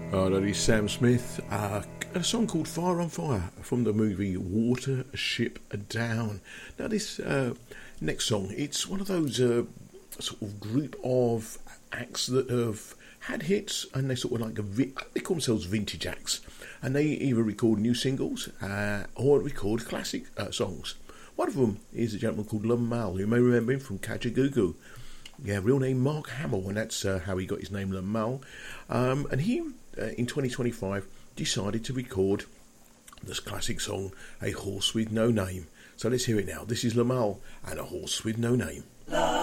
That is Sam Smith, a song called Fire on Fire from the movie Watership Down. Now this next song, it's one of those sort of group of acts that have had hits, and they sort of like they call themselves vintage acts, and they either record new singles or record classic songs. One of them is a gentleman called Lamal. You may remember him from Kajagoogoo. Yeah, real name Mark Hamill, and that's how he got his name, Lamal. And he, in 2025, decided to record this classic song, A Horse with No Name. So let's hear it now. This is Lamal and A Horse with No Name.